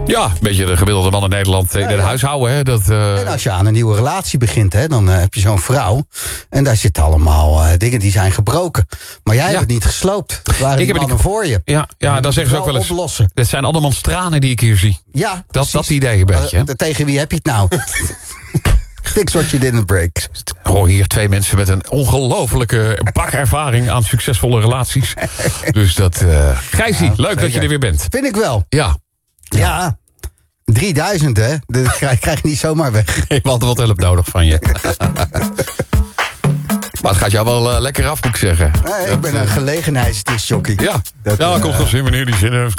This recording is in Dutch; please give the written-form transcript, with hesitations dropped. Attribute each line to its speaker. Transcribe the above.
Speaker 1: Ja, een beetje de gemiddelde man in Nederland in het huishouden. Hè?
Speaker 2: En als je aan een nieuwe relatie begint, hè, dan heb je zo'n vrouw. En daar zitten allemaal dingen die zijn gebroken. Maar jij hebt het niet gesloopt. Het waren die mannen voor je.
Speaker 1: Ja, dan zeggen ze ook wel eens.
Speaker 2: Oplossen.
Speaker 1: Dit zijn andermans tranen die ik hier zie.
Speaker 2: Ja,
Speaker 1: dat idee een beetje.
Speaker 2: Tegen wie heb je het nou? Fix what you didn't break.
Speaker 1: Ik hoor hier 2 mensen met een ongelofelijke bakervaring aan succesvolle relaties. Dus dat... Gijsie, leuk dat je er weer bent.
Speaker 2: Vind ik wel.
Speaker 1: Ja,
Speaker 2: 3000 hè? Dat krijg je niet zomaar weg.
Speaker 1: ik heb altijd wat hulp nodig van je. Maar het gaat jou wel lekker af, moet ik zeggen.
Speaker 2: Ik ben een gelegenheidsdiscjockey.
Speaker 1: Ja, komt goed zien wanneer die zin heeft.